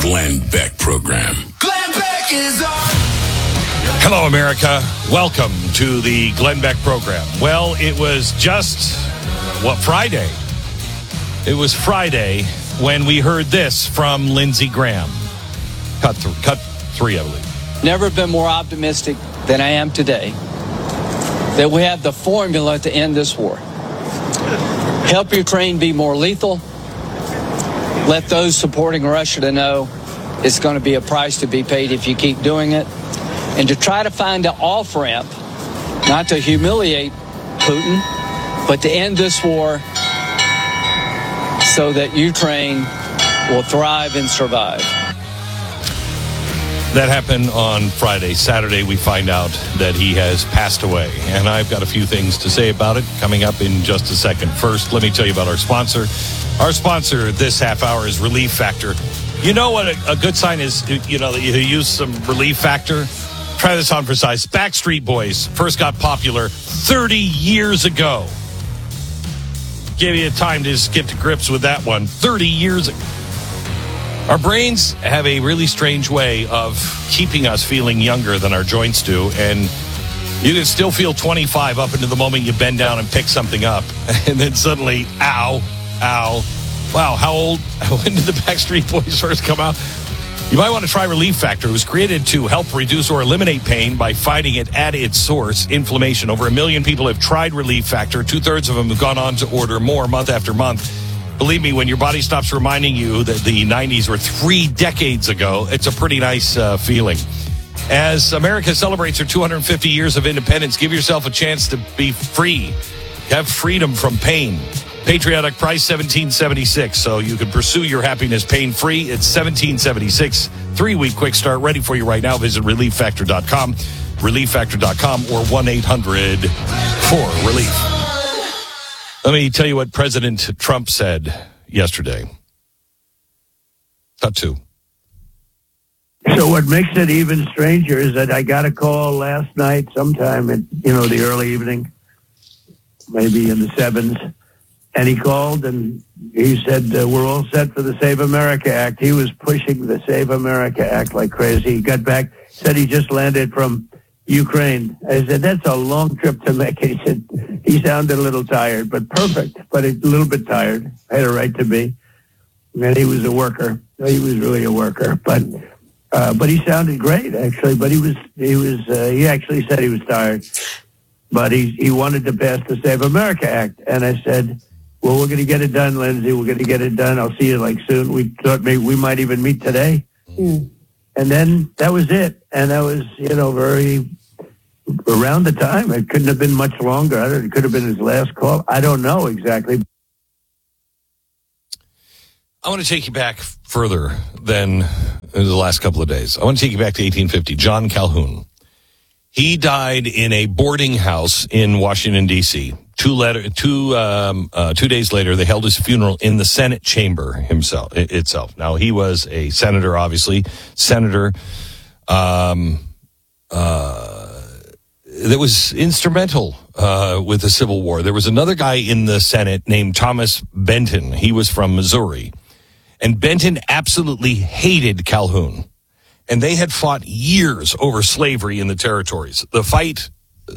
Glenn Beck Program. Glenn Beck is on. Hello, America. Welcome to the Glenn Beck Program. Well, it was just, Friday? It was Friday when we heard this from Lindsey Graham. Cut three, I believe. Never been more optimistic than I am today that we have the formula to end this war. Help Ukraine be more lethal. Let those supporting Russia to know it's going to be a price to be paid if you keep doing it. And to try to find an off-ramp, not to humiliate Putin, but to end this war so that Ukraine will thrive and survive. That happened on Friday. Saturday, we find out that he has passed away. And I've got a few things to say about it coming up in just a second. First, let me tell you about our sponsor. Our sponsor this half hour is Relief Factor. You know what a good sign is, that you use some Relief Factor? Try this on for size. Backstreet Boys first got popular 30 years ago. Give you time to just get to grips with that one. 30 years ago. Our brains have a really strange way of keeping us feeling younger than our joints do, and you can still feel 25 up into the moment you bend down and pick something up, and then suddenly, ow. Wow, how old? When did the Backstreet Boys first come out? You might want to try Relief Factor. It was created to help reduce or eliminate pain by fighting it at its source, inflammation. Over 1 million people have tried Relief Factor. 2/3 of them have gone on to order more month after month. Believe me, when your body stops reminding you that the 90s were 3 decades ago, it's a pretty nice feeling. As America celebrates her 250 years of independence, give yourself a chance to be free. Have freedom from pain. Patriotic price, $17.76, so you can pursue your happiness pain-free. It's $17.76. 3-week quick start ready for you right now. Visit ReliefFactor.com, ReliefFactor.com, or 1-800-4RELIEF. Let me tell you what President Trump said yesterday. Cut 2. So what makes it even stranger is that I got a call last night sometime at, the early evening, maybe in the 7s. And he called and he said, we're all set for the Save America Act. He was pushing the Save America Act like crazy. He got back, said he just landed from Ukraine. I said, that's a long trip to make. He said, he sounded a little tired, but perfect, but a little bit tired. Had a right to be. And he was a worker. He was really a worker, but he sounded great actually, but he actually said he was tired, but he wanted to pass the Save America Act. And I said, well, we're going to get it done, Lindsey. We're going to get it done. I'll see you soon. We thought maybe we might even meet today. And then that was it. And that was, very around the time. It couldn't have been much longer. It could have been his last call. I don't know exactly. I want to take you back further than the last couple of days. I want to take you back to 1850. John Calhoun. He died in a boarding house in Washington, D.C. 2 days later, they held his funeral in the Senate chamber itself. Now, he was a senator, obviously. Senator that was instrumental with the Civil War. There was another guy in the Senate named Thomas Benton. He was from Missouri. And Benton absolutely hated Calhoun. And they had fought years over slavery in the territories. The fight...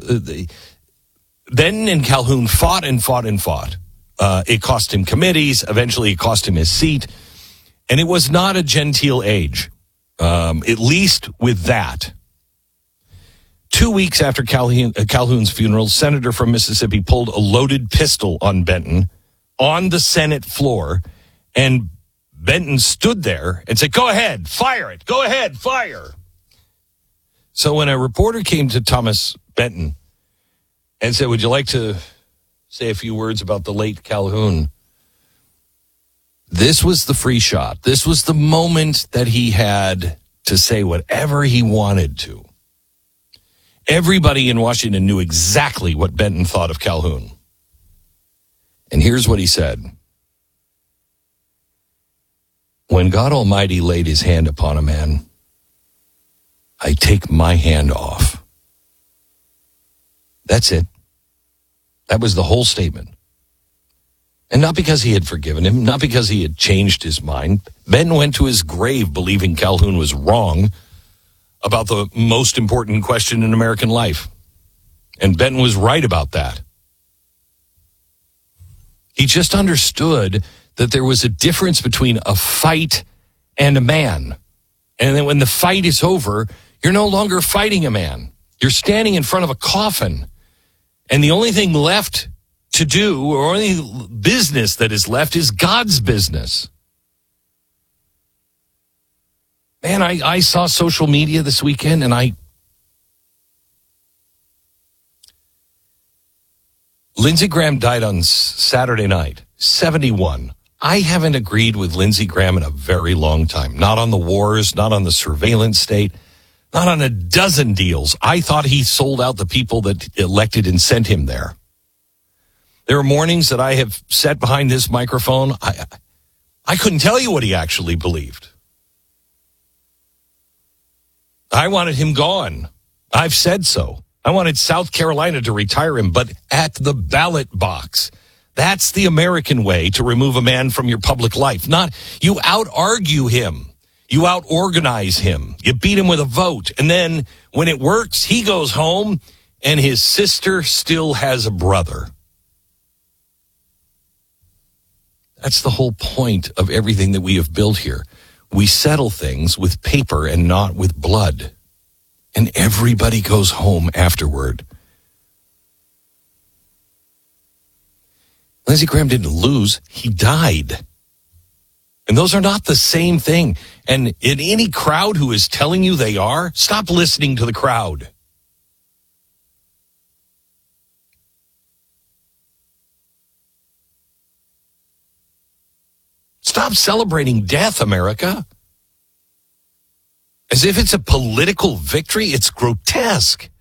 Benton and Calhoun fought and fought and fought. It cost him committees. Eventually, it cost him his seat. And it was not a genteel age, at least with that. 2 weeks after Calhoun's funeral, senator from Mississippi pulled a loaded pistol on Benton on the Senate floor, and Benton stood there and said, "Go ahead, fire it. Go ahead, fire." So when a reporter came to Thomas Benton and said, "Would you like to say a few words about the late Calhoun?" This was the free shot. This was the moment that he had to say whatever he wanted to. Everybody in Washington knew exactly what Benton thought of Calhoun. And here's what he said. "When God Almighty laid his hand upon a man, I take my hand off." That's it. That was the whole statement. And not because he had forgiven him, not because he had changed his mind. Ben went to his grave believing Calhoun was wrong about the most important question in American life. And Ben was right about that. He just understood that there was a difference between a fight and a man. And then when the fight is over, you're no longer fighting a man. You're standing in front of a coffin. And the only thing left to do, or only business that is left, is God's business. Man, I saw social media this weekend, and Lindsey Graham died on Saturday night, 71. I haven't agreed with Lindsey Graham in a very long time. Not on the wars, not on the surveillance state, not on a dozen deals. I thought he sold out the people that elected and sent him there. There are mornings that I have sat behind this microphone. I couldn't tell you what he actually believed. I wanted him gone. I've said so. I wanted South Carolina to retire him, but at the ballot box. That's the American way to remove a man from your public life. Not you out-argue him. You out-organize him. You beat him with a vote. And then when it works, he goes home and his sister still has a brother. That's the whole point of everything that we have built here. We settle things with paper and not with blood. And everybody goes home afterward. Lindsey Graham didn't lose. He died. And those are not the same thing. And in any crowd who is telling you they are, stop listening to the crowd. Stop celebrating death, America. As if it's a political victory. It's grotesque.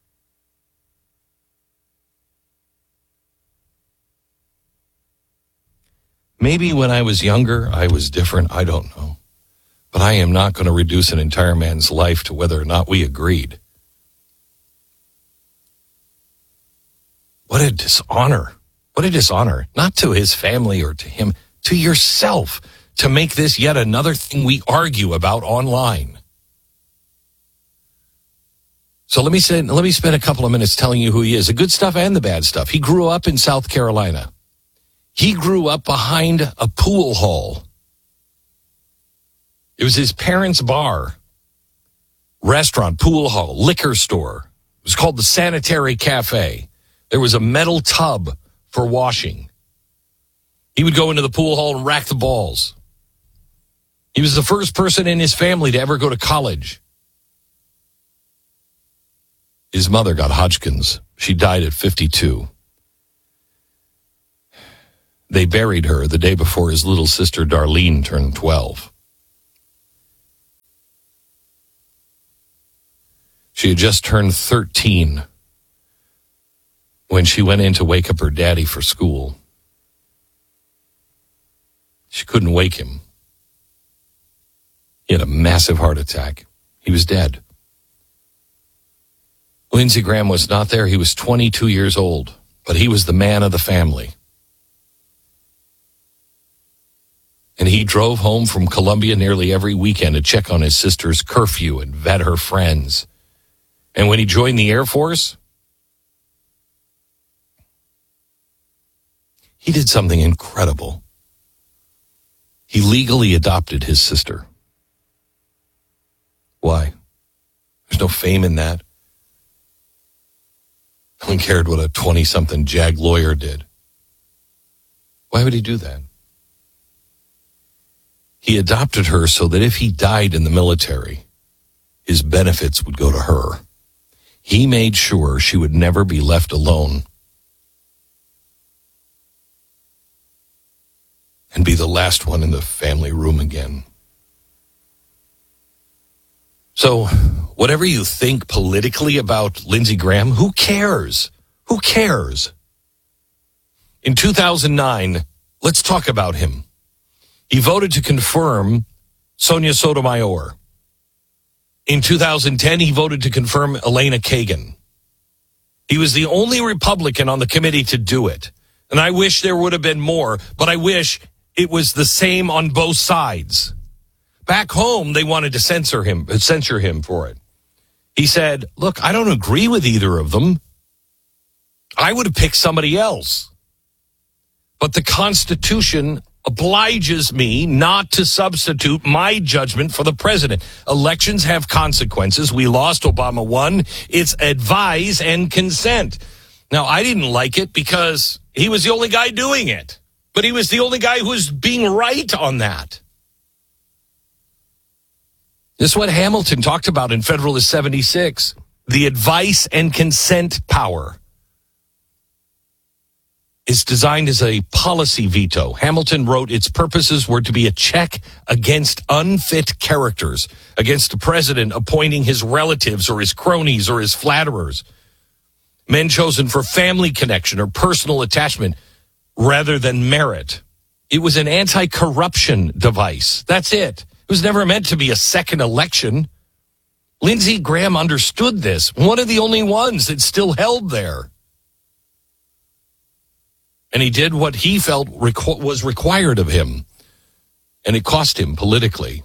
Maybe when I was younger, I was different. I don't know. But I am not going to reduce an entire man's life to whether or not we agreed. What a dishonor. What a dishonor. Not to his family or to him, to yourself, to make this yet another thing we argue about online. So let me spend a couple of minutes telling you who he is, the good stuff and the bad stuff. He grew up in South Carolina. He grew up behind a pool hall. It was his parents' bar, restaurant, pool hall, liquor store. It was called the Sanitary Cafe. There was a metal tub for washing. He would go into the pool hall and rack the balls. He was the first person in his family to ever go to college. His mother got Hodgkin's. She died at 52. They buried her the day before his little sister Darlene turned 12. She had just turned 13 when she went in to wake up her daddy for school. She couldn't wake him. He had a massive heart attack. He was dead. Lindsey Graham was not there. He was 22 years old, but he was the man of the family. And he drove home from Columbia nearly every weekend to check on his sister's curfew and vet her friends. And when he joined the Air Force, he did something incredible. He legally adopted his sister. Why? There's no fame in that. No one cared what a 20-something JAG lawyer did. Why would he do that? He adopted her so that if he died in the military, his benefits would go to her. He made sure she would never be left alone and be the last one in the family room again. So, whatever you think politically about Lindsey Graham, who cares? Who cares? In 2009, let's talk about him. He voted to confirm Sonia Sotomayor. In 2010, he voted to confirm Elena Kagan. He was the only Republican on the committee to do it. And I wish there would have been more, but I wish it was the same on both sides. Back home, they wanted to censure him for it. He said, look, I don't agree with either of them. I would have picked somebody else. But the Constitution obliges me not to substitute my judgment for the president. Elections have consequences. We lost, Obama won. It's advise and consent. Now, I didn't like it because he was the only guy doing it. But he was the only guy who was being right on that. This is what Hamilton talked about in Federalist 76. The advice and consent power is designed as a policy veto. Hamilton wrote its purposes were to be a check against unfit characters, against the president appointing his relatives or his cronies or his flatterers, men chosen for family connection or personal attachment rather than merit. It was an anti-corruption device. That's it. It was never meant to be a second election. Lindsey Graham understood this. One of the only ones that still held there. And he did what he felt was required of him. And it cost him politically.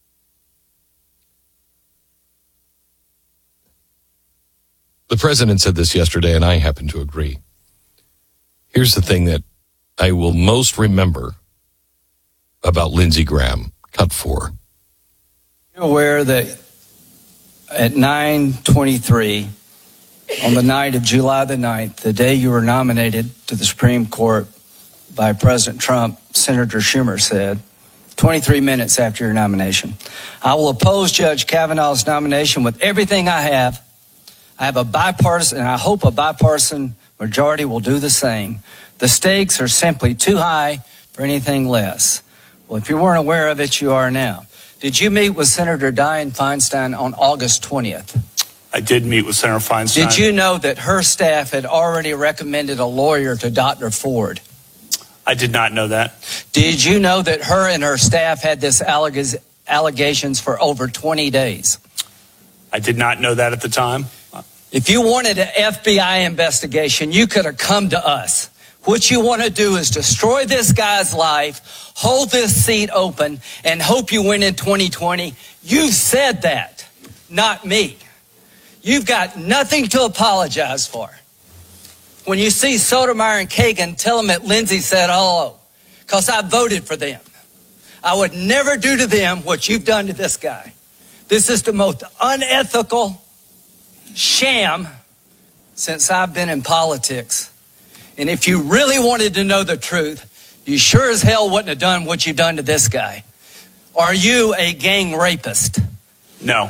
The president said this yesterday, and I happen to agree. Here's the thing that I will most remember about Lindsey Graham. Cut 4. You're aware that at 9:23 on the night of July the 9th, the day you were nominated to the Supreme Court by President Trump, Senator Schumer said, 23 minutes after your nomination, I will oppose Judge Kavanaugh's nomination with everything I have. I have a bipartisan, and I hope a bipartisan majority will do the same. The stakes are simply too high for anything less. Well, if you weren't aware of it, you are now. Did you meet with Senator Dianne Feinstein on August 20th? I did meet with Senator Feinstein. Did you know that her staff had already recommended a lawyer to Dr. Ford? I did not know that. Did you know that her and her staff had this allegations for over 20 days? I did not know that at the time. If you wanted an FBI investigation, you could have come to us. What you want to do is destroy this guy's life, hold this seat open, and hope you win in 2020. You've said that, not me. You've got nothing to apologize for. When you see Sotomayor and Kagan, tell them that Lindsey said hello, because I voted for them. I would never do to them what you've done to this guy. This is the most unethical sham since I've been in politics. And if you really wanted to know the truth, you sure as hell wouldn't have done what you've done to this guy. Are you a gang rapist? No.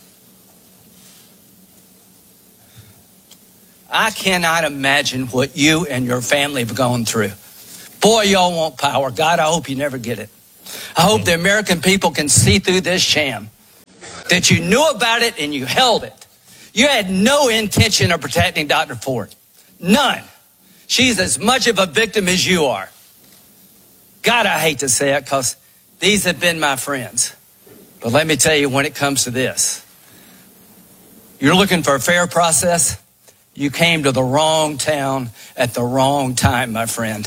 I cannot imagine what you and your family have gone through. Boy, y'all want power. God, I hope you never get it. I hope the American people can see through this sham. That you knew about it and you held it. You had no intention of protecting Dr. Ford. None. She's as much of a victim as you are. God, I hate to say it because these have been my friends. But let me tell you, when it comes to this, you're looking for a fair process. You came to the wrong town at the wrong time, my friend.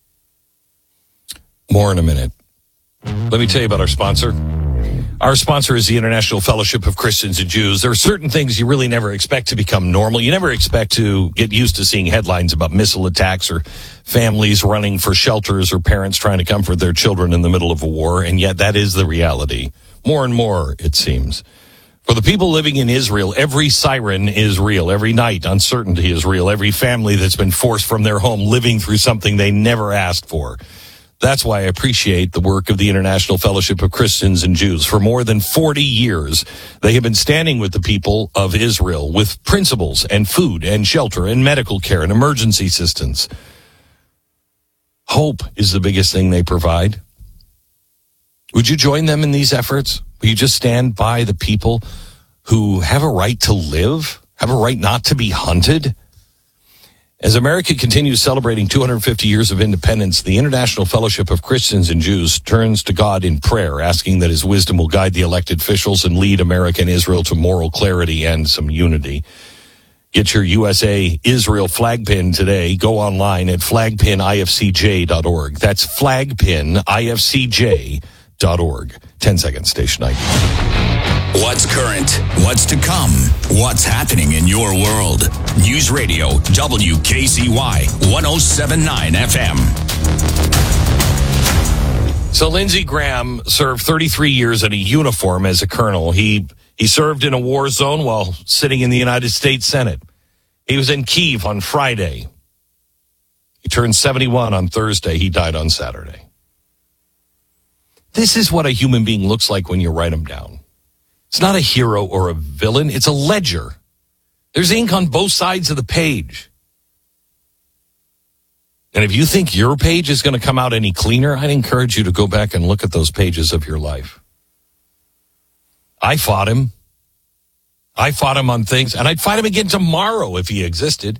More in a minute. Let me tell you about our sponsor. Our sponsor is the International Fellowship of Christians and Jews. There are certain things you really never expect to become normal. You never expect to get used to seeing headlines about missile attacks or families running for shelters or parents trying to comfort their children in the middle of a war. And yet that is the reality. More and more, it seems. For the people living in Israel, every siren is real. Every night, uncertainty is real. Every family that's been forced from their home living through something they never asked for. That's why I appreciate the work of the International Fellowship of Christians and Jews. For more than 40 years, they have been standing with the people of Israel with principles and food and shelter and medical care and emergency assistance. Hope is the biggest thing they provide. Would you join them in these efforts? Will you just stand by the people who have a right to live, have a right not to be hunted? As America continues celebrating 250 years of independence, the International Fellowship of Christians and Jews turns to God in prayer, asking that his wisdom will guide the elected officials and lead America and Israel to moral clarity and some unity. Get your USA Israel flag pin today. Go online at flagpinifcj.org. That's flagpinifcj.org. 10 seconds, station ID. What's current? What's to come? What's happening in your world? News Radio WKCY 107.9 FM. So Lindsey Graham served 33 years in a uniform as a colonel. He served in a war zone while sitting in the United States Senate. He was in Kyiv on Friday. He turned 71 on Thursday. He died on Saturday. This is what a human being looks like when you write him down. It's not a hero or a villain. It's a ledger. There's ink on both sides of the page. And if you think your page is going to come out any cleaner, I'd encourage you to go back and look at those pages of your life. I fought him. I fought him on things, and I'd fight him again tomorrow if he existed.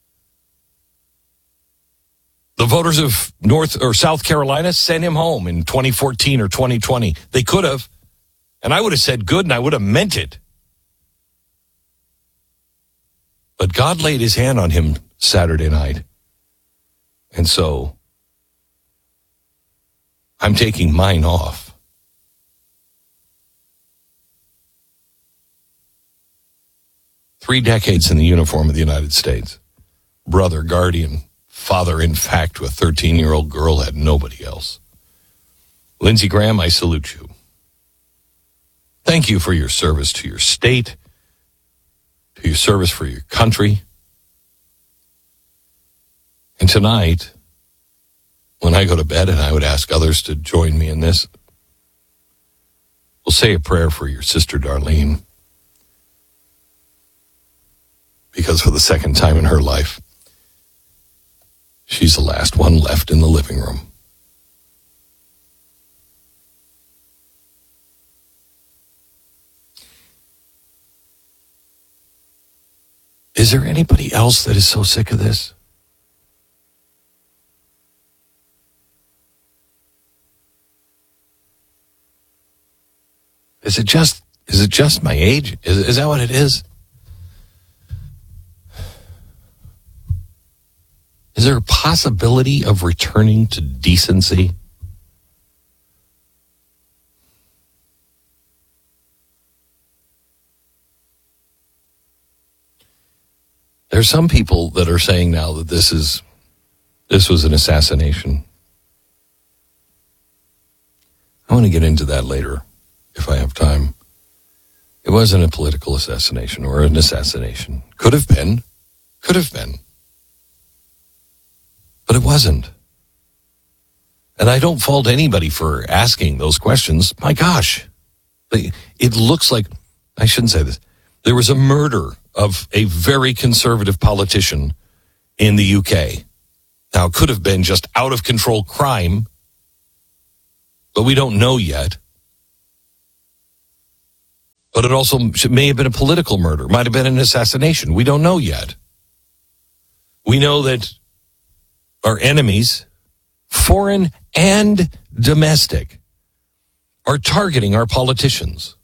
The voters of North or South Carolina sent him home in 2014 or 2020. They could have, and I would have said good, and I would have meant it. But God laid his hand on him Saturday night. And so I'm taking mine off. Three decades in the uniform of the United States. Brother, guardian, father, in fact, to a 13-year-old girl, had nobody else. Lindsey Graham, I salute you. Thank you for your service to your state, to your service for your country. And tonight, when I go to bed, and I would ask others to join me in this, we'll say a prayer for your sister Darlene. Because for the second time in her life, she's the last one left in the living room. Is there anybody else that is so sick of this? Is it just my age? Is that what it is? Is there a possibility of returning to decency? There are some people that are saying now that this was an assassination. I want to get into that later, if I have time. It wasn't a political assassination or an assassination. Could have been. But it wasn't. And I don't fault anybody for asking those questions. My gosh. It looks like, I shouldn't say this, there was a murder of a very conservative politician in the UK. Now, it could have been just out of control crime, but we don't know yet. But it also may have been a political murder, might have been an assassination. We don't know yet. We know that our enemies, foreign and domestic, are targeting our politicians.